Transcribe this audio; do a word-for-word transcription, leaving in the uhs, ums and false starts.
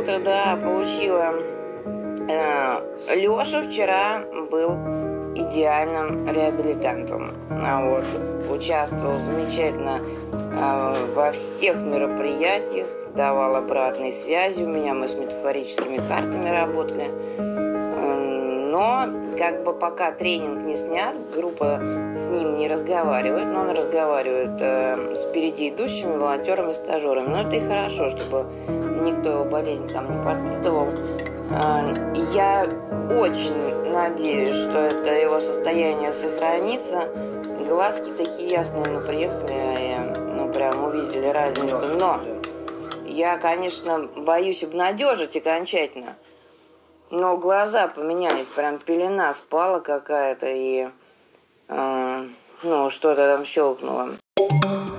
что-то, да, получила. Леша вчера был идеальным реабилитантом. А вот, участвовал замечательно во всех мероприятиях, давал обратной связи. У меня мы с метафорическими картами работали. Но как бы пока тренинг не снят, группа с ним не разговаривает, но он разговаривает э, с впереди идущими волонтерами, стажерами. Но это и хорошо, чтобы никто его болезнь там не подпитывал. Э, я очень надеюсь, что это его состояние сохранится. Глазки такие ясные, мы приехали, и, ну прям увидели разницу. Но я, конечно, боюсь обнадежить окончательно. Но глаза поменялись, прям пелена спала какая-то, и э, ну, что-то там щелкнуло.